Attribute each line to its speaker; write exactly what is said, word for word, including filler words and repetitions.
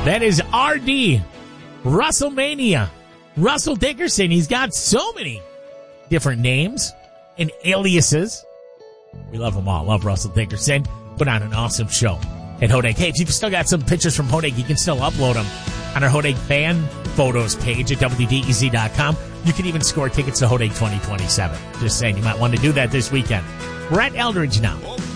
Speaker 1: That is R D, Russellmania. Russell Dickerson, he's got so many different names and aliases. We love them all. Love Russell Dickerson. Put on an awesome show at Hodag. Hey, if you've still got some pictures from Hodag, you can still upload them on our Hodag fan photos page at W D E Z dot com. You can even score tickets to Hodag twenty twenty-seven. Just saying, you might want to do that this weekend. We're at Eldridge now.